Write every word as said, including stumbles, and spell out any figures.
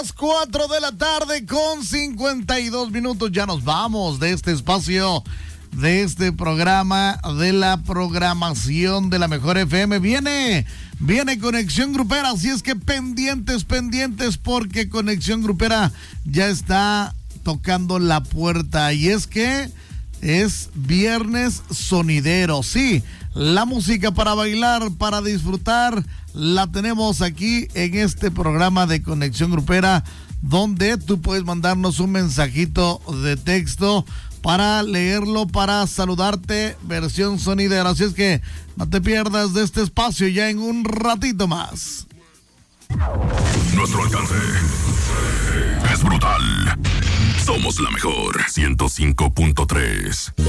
cuatro de la tarde con cincuenta y dos minutos. Ya nos vamos de este espacio, de este programa, de la programación de la Mejor F M. Viene, viene Conexión Grupera, así es que pendientes, pendientes, porque Conexión Grupera ya está tocando la puerta. Y es que es viernes sonidero, sí, la música para bailar, para disfrutar, la tenemos aquí en este programa de Conexión Grupera, donde tú puedes mandarnos un mensajito de texto para leerlo, para saludarte, versión sonidera. Así es que no te pierdas de este espacio ya en un ratito más. Nuestro alcance es brutal. Somos la mejor ciento cinco punto tres.